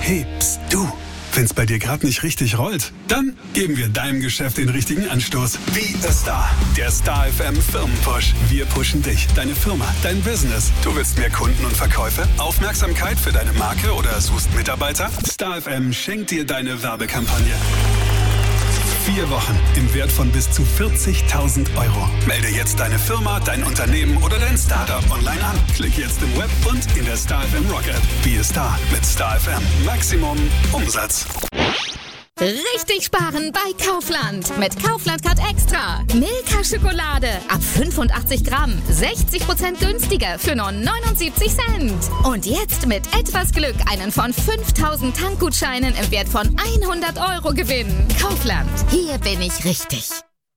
Hey, pst, du. Wenn's bei dir gerade nicht richtig rollt, dann geben wir deinem Geschäft den richtigen Anstoß. Be a Star. Der Star FM Firmenpush. Wir pushen dich, deine Firma, dein Business. Du willst mehr Kunden und Verkäufe, Aufmerksamkeit für deine Marke oder suchst Mitarbeiter? Star FM schenkt dir deine Werbekampagne. 4 Wochen im Wert von bis zu 40.000 Euro. Melde jetzt deine Firma, dein Unternehmen oder dein Startup online an. Klick jetzt im Web und in der Star FM Rock App. Be a Star mit Star FM. Maximum Umsatz. Richtig sparen bei Kaufland. Mit Kaufland Card Extra. Milka Schokolade ab 85 Gramm. 60% günstiger für nur 79 Cent. Und jetzt mit etwas Glück einen von 5000 Tankgutscheinen im Wert von 100 Euro gewinnen. Kaufland. Hier bin ich richtig.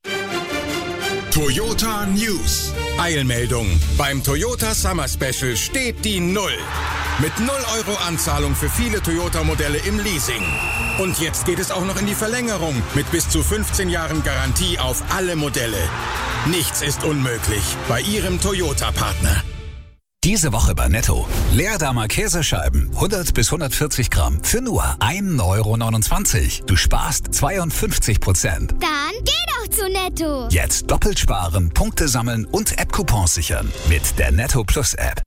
Toyota News. Eilmeldung. Beim Toyota Summer Special steht die 0. Mit 0 Euro Anzahlung für viele Toyota-Modelle im Leasing. Und jetzt geht es auch noch in die Verlängerung mit bis zu 15 Jahren Garantie auf alle Modelle. Nichts ist unmöglich bei Ihrem Toyota-Partner. Diese Woche bei Netto. Leerdammer Käsescheiben, 100 bis 140 Gramm, für nur 1,29 €. Du sparst 52%. Dann geh doch zu Netto. Jetzt doppelt sparen, Punkte sammeln und App-Coupons sichern. Mit der Netto Plus App.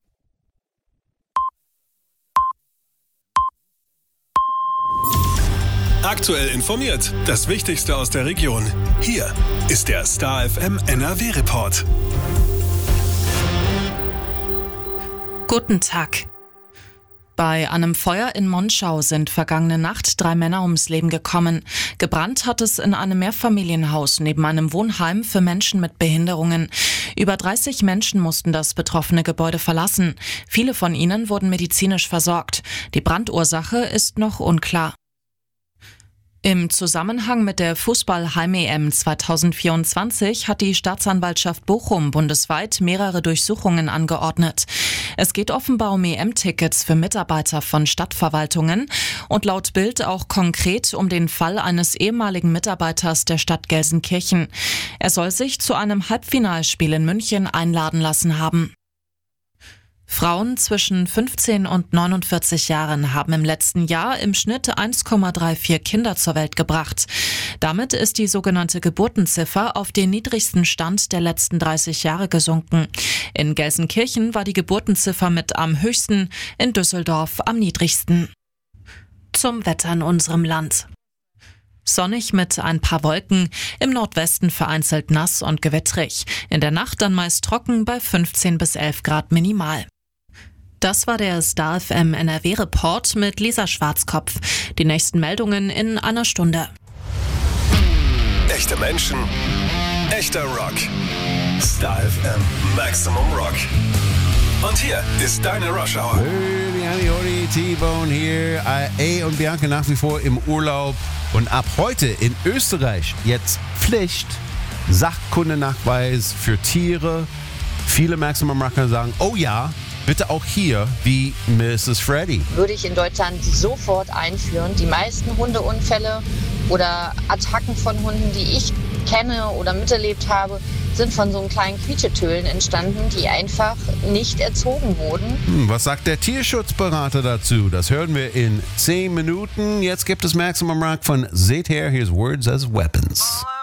Aktuell informiert. Das Wichtigste aus der Region. Hier ist der Star FM NRW Report. Guten Tag. Bei einem Feuer in Monschau sind vergangene Nacht 3 Männer ums Leben gekommen. Gebrannt hat es in einem Mehrfamilienhaus neben einem Wohnheim für Menschen mit Behinderungen. Über 30 Menschen mussten das betroffene Gebäude verlassen. Viele von ihnen wurden medizinisch versorgt. Die Brandursache ist noch unklar. Im Zusammenhang mit der Fußball-Heim-EM 2024 hat die Staatsanwaltschaft Bochum bundesweit mehrere Durchsuchungen angeordnet. Es geht offenbar um EM-Tickets für Mitarbeiter von Stadtverwaltungen und laut Bild auch konkret um den Fall eines ehemaligen Mitarbeiters der Stadt Gelsenkirchen. Er soll sich zu einem Halbfinalspiel in München einladen lassen haben. Frauen zwischen 15 und 49 Jahren haben im letzten Jahr im Schnitt 1,34 Kinder zur Welt gebracht. Damit ist die sogenannte Geburtenziffer auf den niedrigsten Stand der letzten 30 Jahre gesunken. In Gelsenkirchen war die Geburtenziffer mit am höchsten, in Düsseldorf am niedrigsten. Zum Wetter in unserem Land. Sonnig mit ein paar Wolken, im Nordwesten vereinzelt nass und gewittrig. In der Nacht dann meist trocken bei 15 bis 11 Grad minimal. Das war der Star FM NRW Report mit Lisa Schwarzkopf. Die nächsten Meldungen in einer Stunde. Echte Menschen, echter Rock. Star FM Maximum Rock. Und hier ist deine Rush Hour. Hey, T-Bone hier. Und Bianca nach wie vor im Urlaub. Und ab heute in Österreich jetzt Pflicht, Sachkundenachweis für Tiere. Viele Maximum Rocker sagen, oh ja, bitte auch hier wie Mrs. Freddy. Würde ich in Deutschland sofort einführen. Die meisten Hundeunfälle oder Attacken von Hunden, die ich kenne oder miterlebt habe, sind von so einem kleinen Quietschetölen entstanden, die einfach nicht erzogen wurden. Was sagt der Tierschutzberater dazu? Das hören wir in 10 Minuten. Jetzt gibt es Maximum Rock von Seht her, here's Words as Weapons.